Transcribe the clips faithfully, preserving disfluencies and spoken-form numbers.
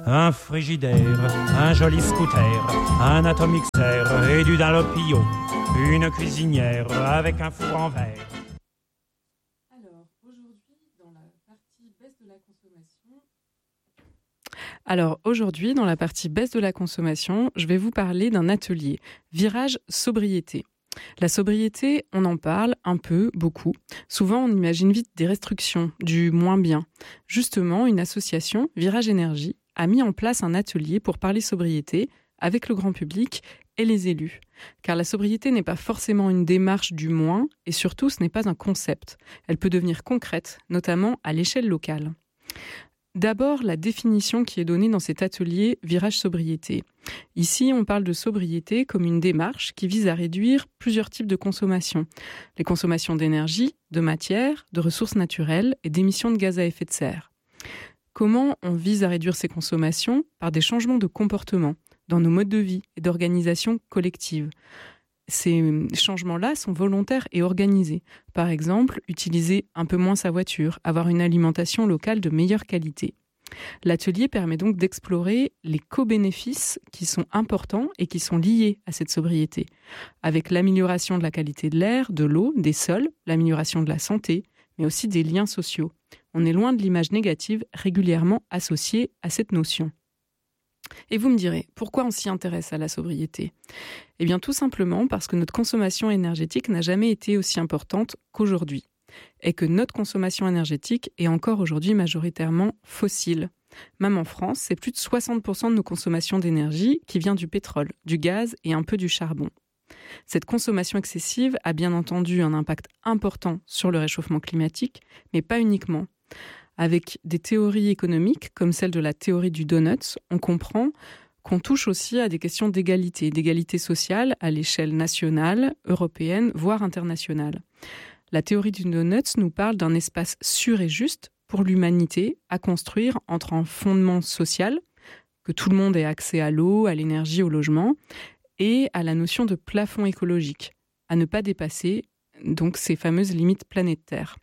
un frigidaire, un joli scooter, un atomixer et du Dunlopio, une cuisinière avec un four en verre. Alors, aujourd'hui, dans la partie baisse de la consommation... Alors, aujourd'hui, dans la partie baisse de la consommation, je vais vous parler d'un atelier, Virage Sobriété. La sobriété, on en parle un peu, beaucoup. Souvent, on imagine vite des restrictions, du moins bien. Justement, une association, Virage Énergie, a mis en place un atelier pour parler sobriété avec le grand public et les élus. Car la sobriété n'est pas forcément une démarche du moins, et surtout, ce n'est pas un concept. Elle peut devenir concrète, notamment à l'échelle locale. D'abord, la définition qui est donnée dans cet atelier Virage Sobriété. Ici, on parle de sobriété comme une démarche qui vise à réduire plusieurs types de consommation. Les consommations d'énergie, de matière, de ressources naturelles et d'émissions de gaz à effet de serre. Comment on vise à réduire ces consommations ? Par des changements de comportement dans nos modes de vie et d'organisation collective. Ces changements-là sont volontaires et organisés. Par exemple, utiliser un peu moins sa voiture, avoir une alimentation locale de meilleure qualité. L'atelier permet donc d'explorer les co-bénéfices qui sont importants et qui sont liés à cette sobriété, avec l'amélioration de la qualité de l'air, de l'eau, des sols, l'amélioration de la santé, mais aussi des liens sociaux. On est loin de l'image négative régulièrement associée à cette notion. Et vous me direz, pourquoi on s'y intéresse à la sobriété ? Eh bien tout simplement parce que notre consommation énergétique n'a jamais été aussi importante qu'aujourd'hui. Et que notre consommation énergétique est encore aujourd'hui majoritairement fossile. Même en France, c'est plus de soixante pour cent de nos consommations d'énergie qui vient du pétrole, du gaz et un peu du charbon. Cette consommation excessive a bien entendu un impact important sur le réchauffement climatique, mais pas uniquement. Avec des théories économiques, comme celle de la théorie du donut, on comprend qu'on touche aussi à des questions d'égalité, d'égalité sociale à l'échelle nationale, européenne, voire internationale. La théorie du donut nous parle d'un espace sûr et juste pour l'humanité à construire entre un fondement social, que tout le monde ait accès à l'eau, à l'énergie, au logement, et à la notion de plafond écologique, à ne pas dépasser donc ces fameuses limites planétaires.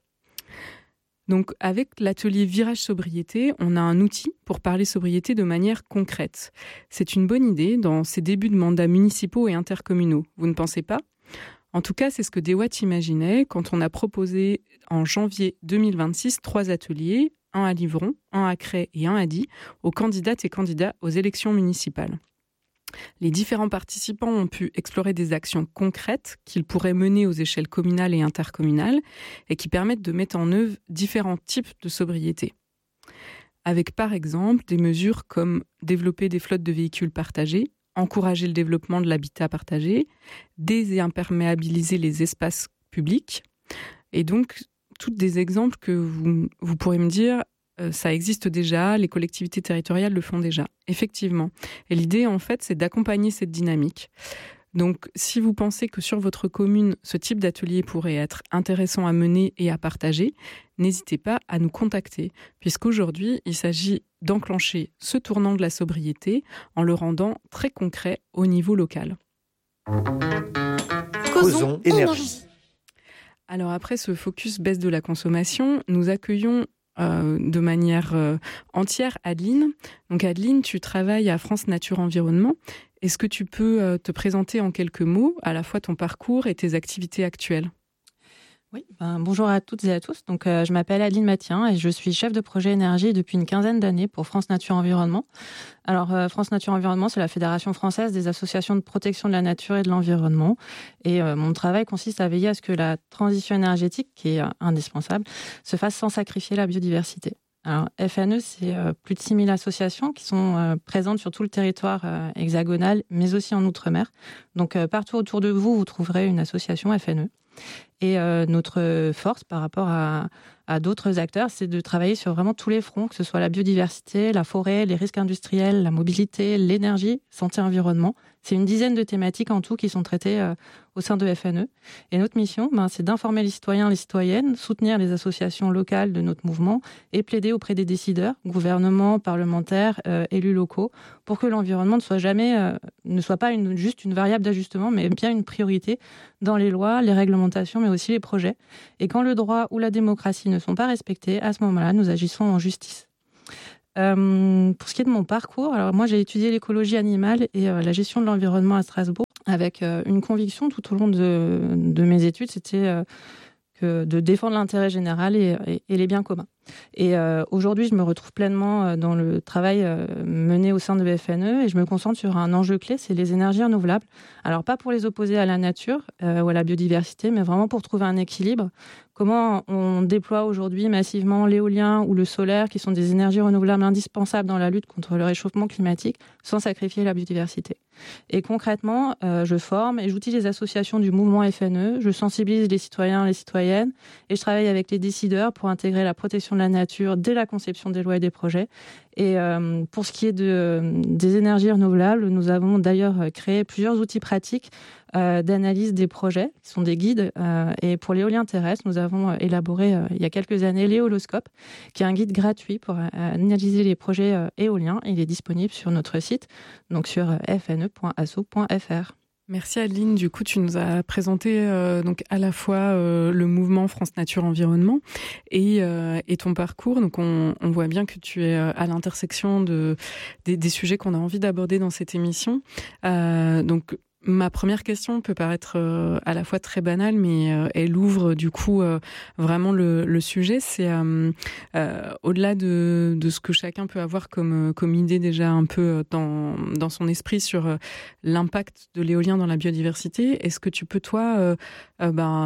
Donc, avec l'atelier Virage Sobriété, on a un outil pour parler sobriété de manière concrète. C'est une bonne idée dans ces débuts de mandats municipaux et intercommunaux. Vous ne pensez pas ? En tout cas, c'est ce que DeWatt imaginait quand on a proposé en janvier deux mille vingt-six trois ateliers, un à Livron, un à Cray et un à Die, aux candidates et candidats aux élections municipales. Les différents participants ont pu explorer des actions concrètes qu'ils pourraient mener aux échelles communales et intercommunales et qui permettent de mettre en œuvre différents types de sobriété. Avec par exemple des mesures comme développer des flottes de véhicules partagés, encourager le développement de l'habitat partagé, désimperméabiliser les espaces publics. Et donc, tous des exemples que vous, vous pourrez me dire, euh, ça existe déjà, les collectivités territoriales le font déjà, effectivement. Et l'idée, en fait, c'est d'accompagner cette dynamique. Donc, si vous pensez que sur votre commune, ce type d'atelier pourrait être intéressant à mener et à partager, n'hésitez pas à nous contacter, puisqu'aujourd'hui, il s'agit d'enclencher ce tournant de la sobriété en le rendant très concret au niveau local. Causons énergie. Alors après ce focus baisse de la consommation, nous accueillons euh, de manière euh, entière Adeline. Donc Adeline, tu travailles à France Nature Environnement. Est-ce que tu peux euh, te présenter en quelques mots à la fois ton parcours et tes activités actuelles ? Oui, ben, bonjour à toutes et à tous. Donc, euh, je m'appelle Adeline Mathien et je suis chef de projet énergie depuis une quinzaine d'années pour France Nature Environnement. Alors, euh, France Nature Environnement, c'est la Fédération française des associations de protection de la nature et de l'environnement. Et euh, mon travail consiste à veiller à ce que la transition énergétique, qui est euh, indispensable, se fasse sans sacrifier la biodiversité. Alors, F N E, c'est euh, plus de six mille associations qui sont euh, présentes sur tout le territoire euh, hexagonal, mais aussi en Outre-mer. Donc, euh, partout autour de vous, vous trouverez une association F N E. Et euh, notre force par rapport à, à d'autres acteurs, c'est de travailler sur vraiment tous les fronts, que ce soit la biodiversité, la forêt, les risques industriels, la mobilité, l'énergie, santé, environnement. C'est une dizaine de thématiques en tout qui sont traitées euh, au sein de F N E. Et notre mission, ben, c'est d'informer les citoyens, les citoyennes, soutenir les associations locales de notre mouvement et plaider auprès des décideurs, gouvernements, parlementaires, euh, élus locaux, pour que l'environnement ne soit jamais, euh, ne soit pas une, juste une variable d'ajustement, mais bien une priorité dans les lois, les réglementations, mais aussi les projets. Et quand le droit ou la démocratie ne sont pas respectés, à ce moment-là, nous agissons en justice. Euh, pour ce qui est de mon parcours, alors moi j'ai étudié l'écologie animale et euh, la gestion de l'environnement à Strasbourg avec euh, une conviction tout au long de, de mes études, c'était euh, que de défendre l'intérêt général et, et, et les biens communs. Et euh, aujourd'hui, je me retrouve pleinement dans le travail euh, mené au sein de F N E et je me concentre sur un enjeu clé, c'est les énergies renouvelables. Alors pas pour les opposer à la nature euh, ou à la biodiversité, mais vraiment pour trouver un équilibre. Comment on déploie aujourd'hui massivement l'éolien ou le solaire, qui sont des énergies renouvelables indispensables dans la lutte contre le réchauffement climatique, sans sacrifier la biodiversité. Et concrètement, euh, je forme et j'outille les associations du mouvement F N E, je sensibilise les citoyens et les citoyennes et je travaille avec les décideurs pour intégrer la protection de la nature dès la conception des lois et des projets. Et euh, pour ce qui est de, des énergies renouvelables, nous avons d'ailleurs créé plusieurs outils pratiques euh, d'analyse des projets, qui sont des guides. Euh, et pour l'éolien terrestre, nous avons élaboré euh, il y a quelques années l'Éoloscope, qui est un guide gratuit pour euh, analyser les projets euh, éoliens. Il est disponible sur notre site, donc sur f n e point asso point f r. Merci Adeline. Du coup, tu nous as présenté euh, donc à la fois euh, le mouvement France Nature Environnement et, euh, et ton parcours. Donc, on, on voit bien que tu es à l'intersection de des, des sujets qu'on a envie d'aborder dans cette émission. Euh, donc, ma première question peut paraître euh, à la fois très banale, mais euh, elle ouvre du coup euh, vraiment le, le sujet. C'est euh, euh, au-delà de, de ce que chacun peut avoir comme, comme idée déjà un peu dans, dans son esprit sur euh, l'impact de l'éolien dans la biodiversité. Est-ce que tu peux, toi, euh, euh, ben,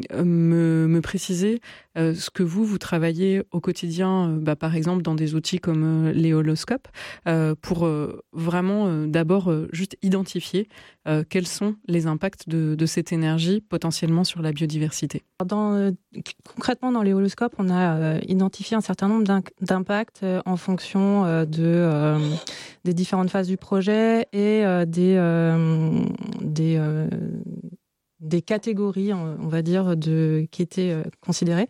me, me préciser euh, ce que vous, vous travaillez au quotidien, euh, bah, par exemple dans des outils comme euh, l'Éoloscope, euh, pour euh, vraiment euh, d'abord euh, juste identifier euh, quels sont les impacts de, de cette énergie potentiellement sur la biodiversité? Dans, euh, concrètement, dans l'Éoloscope, on a euh, identifié un certain nombre d'impacts euh, en fonction euh, de, euh, des différentes phases du projet et euh, des, euh, des, euh, des catégories, on va dire, de, qui étaient euh, considérées.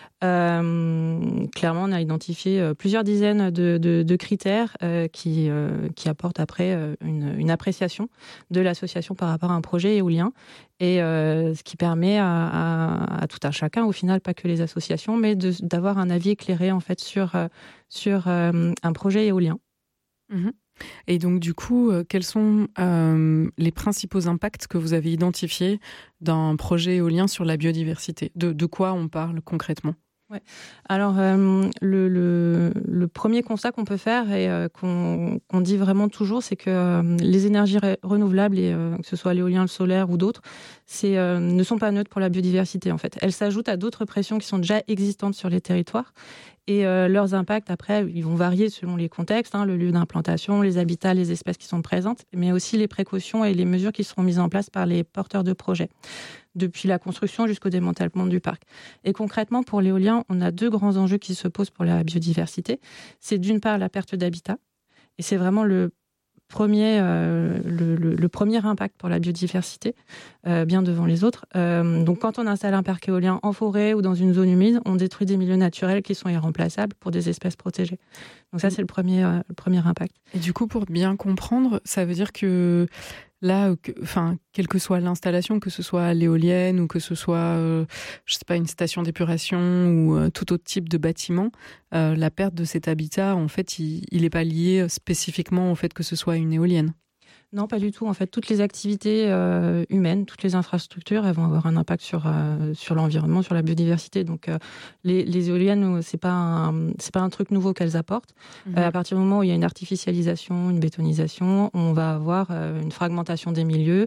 Euh, clairement, on a identifié euh, plusieurs dizaines de, de, de critères euh, qui, euh, qui apportent après euh, une, une appréciation de l'association par rapport à un projet éolien, et euh, ce qui permet à, à, à tout un chacun, au final, pas que les associations, mais de, d'avoir un avis éclairé en fait sur, euh, sur euh, un projet éolien. Mmh. Et donc, du coup, euh, quels sont euh, les principaux impacts que vous avez identifiés d'un projet éolien sur la biodiversité? De, de quoi on parle concrètement? Ouais. Alors, euh, le, le, le premier constat qu'on peut faire et euh, qu'on, qu'on dit vraiment toujours, c'est que euh, les énergies ré- renouvelables, et, euh, que ce soit l'éolien, le solaire ou d'autres, c'est, euh, ne sont pas neutres pour la biodiversité, en fait. Elles s'ajoutent à d'autres pressions qui sont déjà existantes sur les territoires. Et euh, leurs impacts, après, ils vont varier selon les contextes, hein, le lieu d'implantation, les habitats, les espèces qui sont présentes, mais aussi les précautions et les mesures qui seront mises en place par les porteurs de projets, depuis la construction jusqu'au démantèlement du parc. Et concrètement, pour l'éolien, on a deux grands enjeux qui se posent pour la biodiversité. C'est d'une part la perte d'habitat, et c'est vraiment le premier, euh, le, le, le premier impact pour la biodiversité, euh, bien devant les autres. Euh, donc, quand on installe un parc éolien en forêt ou dans une zone humide, on détruit des milieux naturels qui sont irremplaçables pour des espèces protégées. Donc ça, c'est le premier, euh, le premier impact. Et du coup, pour bien comprendre, ça veut dire que là, que, enfin, quelle que soit l'installation, que ce soit l'éolienne ou que ce soit, euh, je sais pas, une station d'épuration ou euh, tout autre type de bâtiment, euh, la perte de cet habitat, en fait, il n'est pas lié spécifiquement au fait que ce soit une éolienne. Non, pas du tout. En fait, toutes les activités euh, humaines, toutes les infrastructures, elles vont avoir un impact sur euh, sur l'environnement, sur la biodiversité. Donc, euh, les, les éoliennes, c'est pas un, c'est pas un truc nouveau qu'elles apportent. Mmh. Euh, à partir du moment où il y a une artificialisation, une bétonisation, on va avoir euh, une fragmentation des milieux.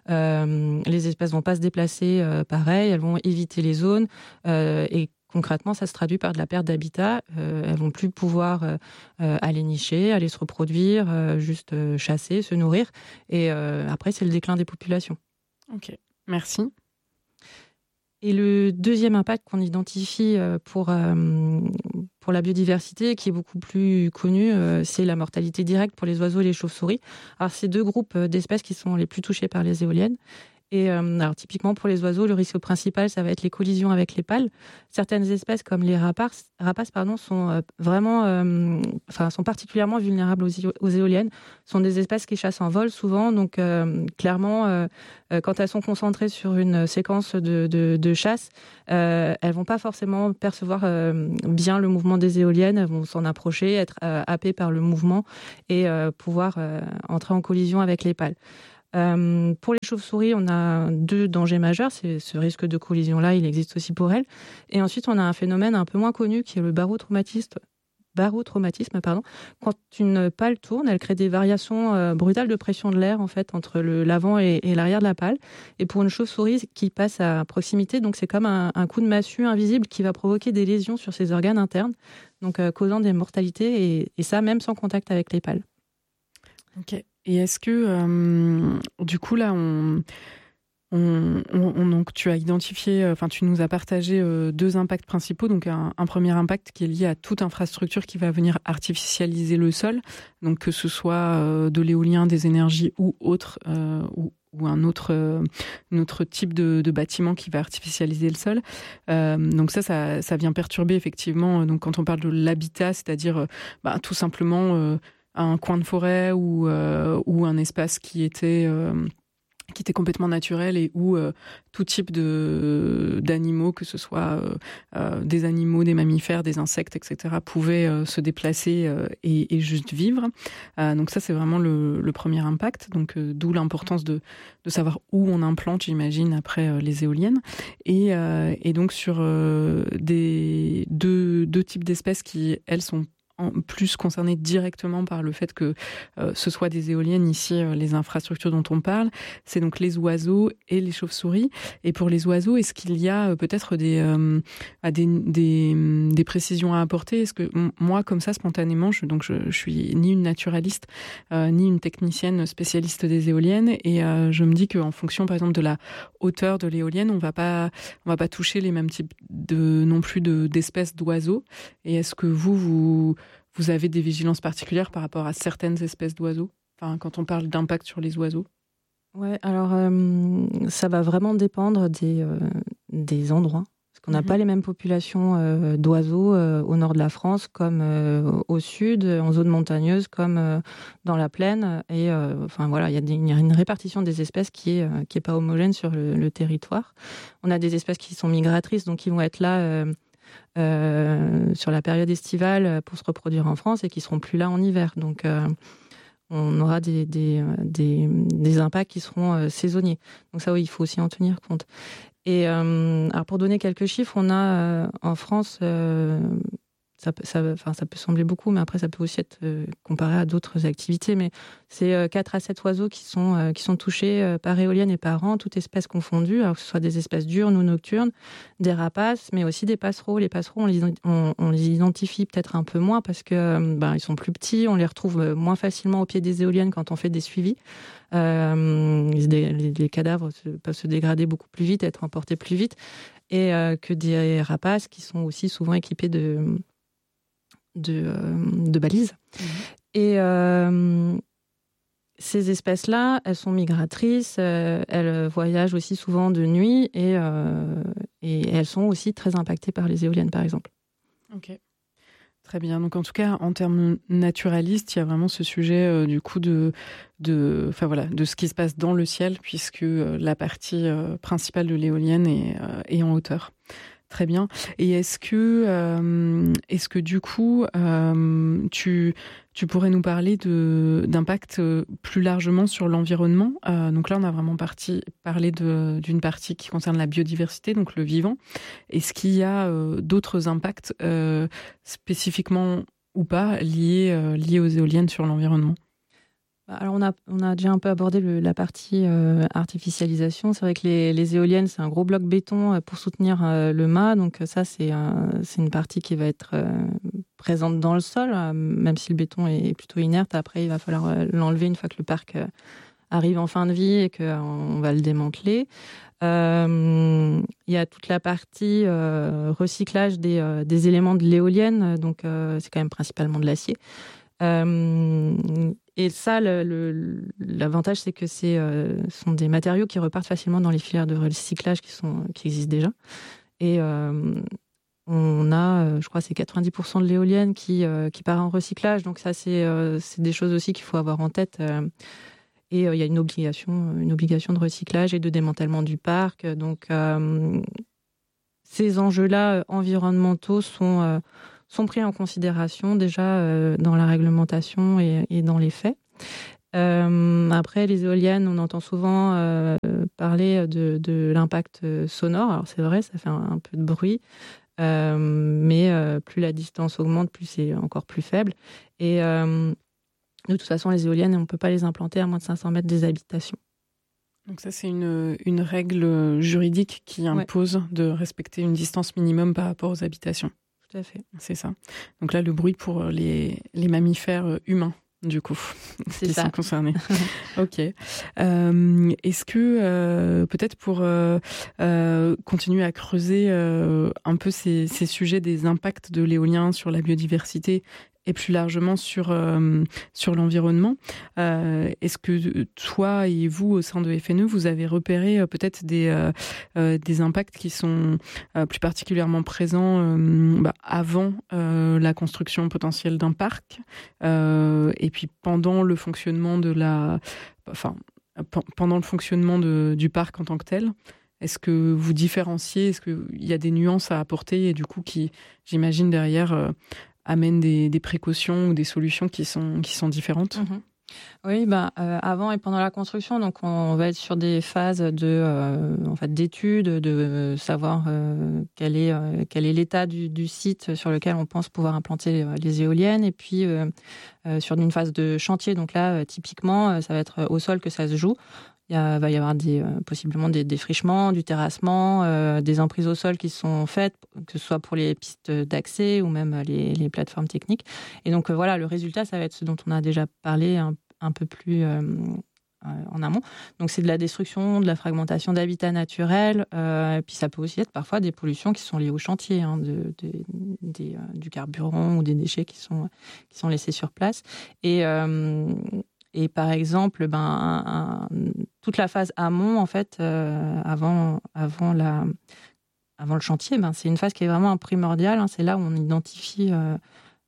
Euh, les espèces vont pas se déplacer euh, pareil. Elles vont éviter les zones euh, et concrètement, ça se traduit par de la perte d'habitat. Euh, elles vont plus pouvoir euh, aller nicher, aller se reproduire, euh, juste euh, chasser, se nourrir. Et euh, après, c'est le déclin des populations. Ok, merci. Et le deuxième impact qu'on identifie pour, euh, pour la biodiversité, qui est beaucoup plus connu, euh, c'est la mortalité directe pour les oiseaux et les chauves-souris. Alors, c'est deux groupes d'espèces qui sont les plus touchés par les éoliennes. Et euh, alors typiquement pour les oiseaux, le risque principal, ça va être les collisions avec les pales. Certaines espèces comme les rapaces, rapaces pardon, sont euh, vraiment, euh, enfin, sont particulièrement vulnérables aux, aux éoliennes. Ce sont des espèces qui chassent en vol souvent, donc euh, clairement, euh, euh, quand elles sont concentrées sur une séquence de, de, de chasse, euh, elles vont pas forcément percevoir euh, bien le mouvement des éoliennes. Elles vont s'en approcher, être euh, happées par le mouvement et euh, pouvoir euh, entrer en collision avec les pales. Euh, pour les chauves-souris, on a deux dangers majeurs. C'est ce risque de collision-là, il existe aussi pour elles. Et ensuite, on a un phénomène un peu moins connu qui est le barotraumatisme. barotraumatisme, pardon. Quand une pale tourne, elle crée des variations euh, brutales de pression de l'air en fait entre le, l'avant et, et l'arrière de la pale. Et pour une chauve-souris qui passe à proximité, donc c'est comme un, un coup de massue invisible qui va provoquer des lésions sur ses organes internes, donc euh, causant des mortalités et, et ça même sans contact avec les pales. Ok. Et est-ce que, euh, du coup, là, on, on, on, donc tu as identifié, enfin, tu nous as partagé euh, deux impacts principaux. Donc, un, un premier impact qui est lié à toute infrastructure qui va venir artificialiser le sol, donc que ce soit euh, de l'éolien, des énergies ou autre, euh, ou, ou un autre, euh, un autre type de, de bâtiment qui va artificialiser le sol. Euh, donc ça, ça, ça vient perturber effectivement. Donc, quand on parle de l'habitat, c'est-à-dire, euh, bah, tout simplement euh, un coin de forêt ou euh, ou un espace qui était euh, qui était complètement naturel et où euh, tout type de d'animaux, que ce soit euh, euh, des animaux, des mammifères, des insectes, et cetera, pouvaient euh, se déplacer euh, et, et juste vivre. Euh, donc ça, c'est vraiment le, le premier impact. Donc euh, d'où l'importance de de savoir où on implante, j'imagine, après euh, les éoliennes. Et euh, et donc sur euh, des deux deux types d'espèces qui elles sont en plus concernées directement par le fait que euh, ce soit des éoliennes ici, euh, les infrastructures dont on parle, c'est donc les oiseaux et les chauves-souris. Et pour les oiseaux, est-ce qu'il y a euh, peut-être des, euh, des, des, des précisions à apporter ? Est-ce que m- moi, comme ça, spontanément, je, donc je, je suis ni une naturaliste, euh, ni une technicienne spécialiste des éoliennes, et euh, je me dis qu'en fonction, par exemple, de la hauteur de l'éolienne, on va pas, on va pas toucher les mêmes types de, non plus de, d'espèces d'oiseaux. Et est-ce que vous, vous Vous avez des vigilances particulières par rapport à certaines espèces d'oiseaux, enfin, quand on parle d'impact sur les oiseaux ? Ouais, alors euh, ça va vraiment dépendre des, euh, des endroits. Parce qu'on n'a mmh. pas les mêmes populations euh, d'oiseaux euh, au nord de la France comme euh, au sud, en zone montagneuse, comme euh, dans la plaine. Et euh, enfin voilà, il y a des, une répartition des espèces qui est, euh, qui est pas homogène sur le, le territoire. On a des espèces qui sont migratrices, donc qui vont être là euh, Euh, sur la période estivale pour se reproduire en France et qui seront plus là en hiver. Donc, euh, on aura des, des, des, des impacts qui seront euh, saisonniers. Donc ça, oui, il faut aussi en tenir compte. Et euh, alors pour donner quelques chiffres, on a euh, en France, euh, ça, ça, enfin, ça peut sembler beaucoup, mais après ça peut aussi être euh, comparé à d'autres activités. Mais c'est euh, quatre à sept oiseaux qui sont, euh, qui sont touchés euh, par éolienne et par an, toutes espèces confondues, alors que ce soit des espèces diurnes ou nocturnes, des rapaces, mais aussi des passereaux. Les passereaux, on les, on, on les identifie peut-être un peu moins parce que euh, ben, ils sont plus petits, on les retrouve moins facilement au pied des éoliennes quand on fait des suivis. Euh, les, les cadavres se, peuvent se dégrader beaucoup plus vite, être emportés plus vite, et euh, que des rapaces qui sont aussi souvent équipés de De, euh, de balises. Mmh. Et euh, ces espèces-là, elles sont migratrices, euh, elles voyagent aussi souvent de nuit et, euh, et elles sont aussi très impactées par les éoliennes, par exemple. Ok, très bien. Donc en tout cas, en termes naturalistes, il y a vraiment ce sujet euh, du coup de, de, enfin voilà, de ce qui se passe dans le ciel, puisque euh, la partie euh, principale de l'éolienne est, euh, est en hauteur. Très bien. Et est-ce que, euh, est-ce que du coup, euh, tu, tu pourrais nous parler de, d'impact plus largement sur l'environnement ? euh, Donc là, on a vraiment parti, parlé de, d'une partie qui concerne la biodiversité, donc le vivant. Est-ce qu'il y a euh, d'autres impacts euh, spécifiquement ou pas liés, euh, liés aux éoliennes sur l'environnement ? Alors on a, on a déjà un peu abordé le, la partie euh, artificialisation. C'est vrai que les, les éoliennes, c'est un gros bloc béton pour soutenir euh, le mât. Donc ça, c'est, un, c'est une partie qui va être euh, présente dans le sol, euh, même si le béton est plutôt inerte. Après, il va falloir euh, l'enlever une fois que le parc euh, arrive en fin de vie et qu'on va le démanteler. Euh, il y a toute la partie euh, recyclage des, euh, des éléments de l'éolienne. Donc euh, c'est quand même principalement de l'acier. Euh, et ça, le, le, l'avantage, c'est que ce euh, sont des matériaux qui repartent facilement dans les filières de recyclage qui, sont, qui existent déjà. Et euh, on a, je crois, c'est quatre-vingt-dix pour cent de l'éolienne qui, euh, qui part en recyclage. Donc ça, c'est, euh, c'est des choses aussi qu'il faut avoir en tête. Euh, et il euh, y a une obligation, une obligation de recyclage et de démantèlement du parc. Donc euh, ces enjeux-là environnementaux sont, euh, sont pris en considération déjà euh, dans la réglementation et, et dans les faits. Euh, après, les éoliennes, on entend souvent euh, parler de, de l'impact sonore. Alors c'est vrai, ça fait un, un peu de bruit, euh, mais euh, plus la distance augmente, plus c'est encore plus faible. Et euh, de toute façon, les éoliennes, on ne peut pas les implanter à moins de cinq cents mètres des habitations. Donc ça, c'est une, une règle juridique qui impose ouais. de respecter une distance minimum par rapport aux habitations. Tout à fait. C'est ça. Donc là, le bruit pour les, les mammifères humains, du coup, c'est qui ça. sont concernés. Ok. Euh, est-ce que, euh, peut-être pour euh, euh, continuer à creuser euh, un peu ces, ces sujets des impacts de l'éolien sur la biodiversité et plus largement sur, euh, sur l'environnement. Euh, est-ce que toi et vous, au sein de F N E, vous avez repéré euh, peut-être des, euh, euh, des impacts qui sont euh, plus particulièrement présents euh, bah, avant euh, la construction potentielle d'un parc euh, et puis pendant le fonctionnement de la... Enfin, p- pendant le fonctionnement de, du parc en tant que tel? Est-ce que vous différenciez? Est-ce qu'il y a des nuances à apporter et du coup qui, j'imagine, derrière... Euh, amènent des, des précautions ou des solutions qui sont, qui sont différentes? Mmh. Oui, bah, euh, avant et pendant la construction, donc on va être sur des phases de, euh, en fait, d'études, de savoir euh, quel est, euh, quel est l'état du, du site sur lequel on pense pouvoir implanter les, les éoliennes, et puis euh, euh, sur une phase de chantier. Donc là, euh, typiquement, euh, ça va être au sol que ça se joue. Il y a, va y avoir des, euh, possiblement des défrichements, du terrassement, euh, des emprises au sol qui sont faites, que ce soit pour les pistes d'accès ou même les, les plateformes techniques. Et donc euh, voilà, le résultat, ça va être ce dont on a déjà parlé un, un peu plus euh, euh, en amont. Donc c'est de la destruction, de la fragmentation d'habitats naturels, euh, et puis ça peut aussi être parfois des pollutions qui sont liées au chantier, hein, de, de, des, euh, du carburant ou des déchets qui sont, qui sont laissés sur place. Et... Euh, Et par exemple, ben, un, un, toute la phase amont, en fait, euh, avant, avant, la, avant le chantier, ben, c'est une phase qui est vraiment primordiale. Hein, c'est là où on identifie euh,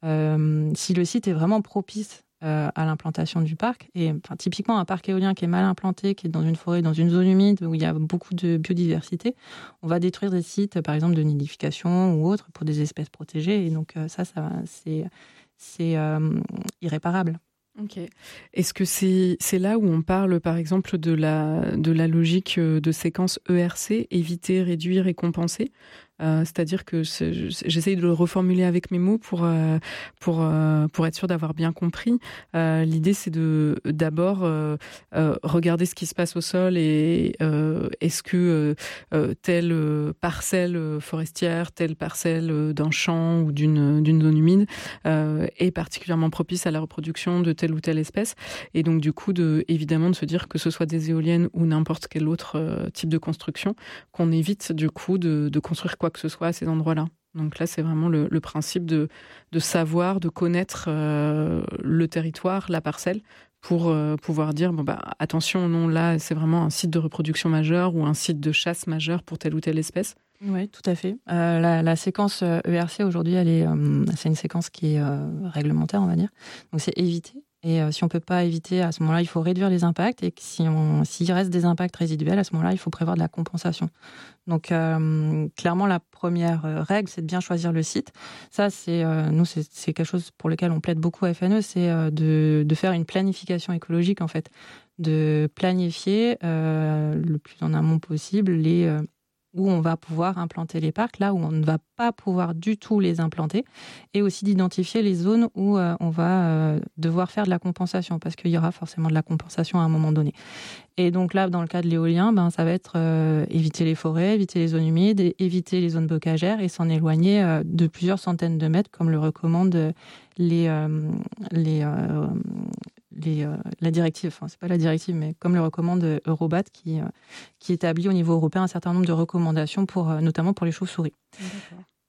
euh, si le site est vraiment propice euh, à l'implantation du parc. Et enfin, typiquement, un parc éolien qui est mal implanté, qui est dans une forêt, dans une zone humide où il y a beaucoup de biodiversité, on va détruire des sites, par exemple, de nidification ou autres pour des espèces protégées. Et donc ça, ça c'est, c'est euh, irréparable. Ok. Est-ce que c'est, c'est là où on parle, par exemple, de la, de la logique de séquence E R C, éviter, réduire et compenser? Euh, c'est-à-dire que c'est, j'essaye de le reformuler avec mes mots pour, euh, pour, euh, pour être sûr d'avoir bien compris. Euh, l'idée, c'est de d'abord euh, euh, regarder ce qui se passe au sol et euh, est-ce que euh, telle parcelle forestière, telle parcelle d'un champ ou d'une, d'une zone humide euh, est particulièrement propice à la reproduction de telle ou telle espèce. Et donc, du coup, de, évidemment, de se dire que ce soit des éoliennes ou n'importe quel autre euh, type de construction, qu'on évite, du coup, de, de construire quoi que ce soit à ces endroits-là. Donc là, c'est vraiment le, le principe de, de savoir, de connaître euh, le territoire, la parcelle, pour euh, pouvoir dire, bon, bah, attention, non, là, c'est vraiment un site de reproduction majeur ou un site de chasse majeur pour telle ou telle espèce. Oui, tout à fait. Euh, la, la séquence E R C, aujourd'hui, elle est, euh, c'est une séquence qui est euh, réglementaire, on va dire. Donc, c'est éviter. Et euh, si on ne peut pas éviter, à ce moment-là, il faut réduire les impacts. Et si on, s'il reste des impacts résiduels, à ce moment-là, il faut prévoir de la compensation. Donc, euh, clairement, la première règle, c'est de bien choisir le site. Ça, c'est, euh, nous, c'est, c'est quelque chose pour lequel on plaide beaucoup à F N E, c'est euh, de, de faire une planification écologique, en fait. De planifier euh, le plus en amont possible les... Euh, où on va pouvoir implanter les parcs, là où on ne va pas pouvoir du tout les implanter, et aussi d'identifier les zones où euh, on va euh, devoir faire de la compensation, parce qu'il y aura forcément de la compensation à un moment donné. Et donc là, dans le cas de l'éolien, ben, ça va être euh, éviter les forêts, éviter les zones humides, et éviter les zones bocagères, et s'en éloigner euh, de plusieurs centaines de mètres, comme le recommandent les... Euh, les euh, Les, euh, la directive, enfin c'est pas la directive, mais comme le recommande Eurobat, qui, euh, qui établit au niveau européen un certain nombre de recommandations, pour, euh, notamment pour les chauves-souris. D'accord.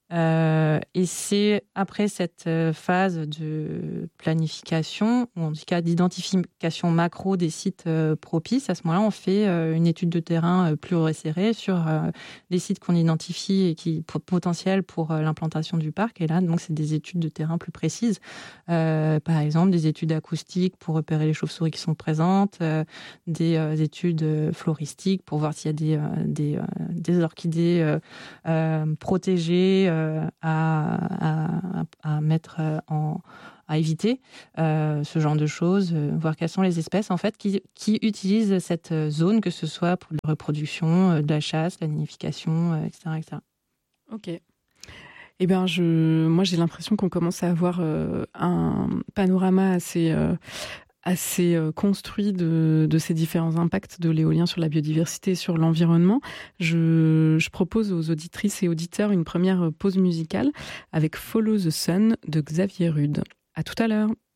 Euh, et c'est après cette phase de planification, ou en tout cas d'identification macro des sites euh, propices, à ce moment-là, on fait euh, une étude de terrain euh, plus resserrée sur euh, les sites qu'on identifie et qui sont potentiels pour euh, l'implantation du parc. Et là, donc, c'est des études de terrain plus précises. Euh, par exemple, des études acoustiques pour repérer les chauves-souris qui sont présentes, euh, des euh, études floristiques pour voir s'il y a des, euh, des, euh, des orchidées euh, euh, protégées, euh, À, à, à mettre en, à éviter euh, ce genre de choses, euh, voir quelles sont les espèces en fait qui, qui utilisent cette zone, que ce soit pour la reproduction, euh, de la chasse, la nidification, euh, et cetera, et cetera. Ok. Eh bien, je, moi, j'ai l'impression qu'on commence à avoir euh, un panorama assez euh, assez construit de, de ces différents impacts de l'éolien sur la biodiversité et sur l'environnement. Je, je propose aux auditrices et auditeurs une première pause musicale avec Follow the Sun de Xavier Rude. À tout à l'heure.